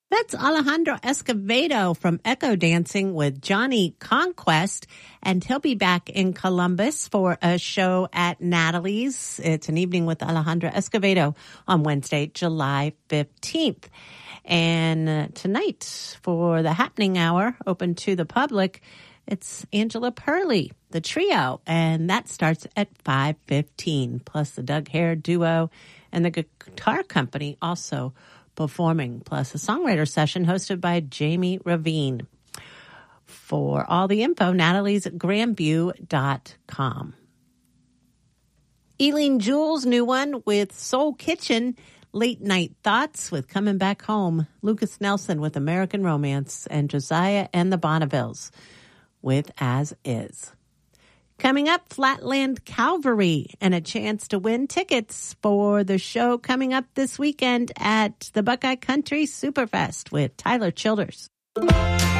That's Alejandro Escovedo from Echo Dancing with Johnny Conquest, and he'll be back in Columbus for a show at Natalie's. It's an evening with Alejandro Escovedo on Wednesday, July 15th. And tonight for the Happening Hour, open to the public, it's Angela Perley, the trio, and that starts at 5:15, plus the Doug Hare Duo and the Guitar Company also performing, plus a songwriter session hosted by Jamie Ravine. For all the info, Natalie's at grandview.com. Eileen Jules' new one with Soul Kitchen, Late Night Thoughts with Coming Back Home. Lucas Nelson with American Romance, and Josiah and the Bonnevilles with As Is. Coming up, Flatland Calvary and a chance to win tickets for the show coming up this weekend at the Buckeye Country Superfest with Tyler Childers.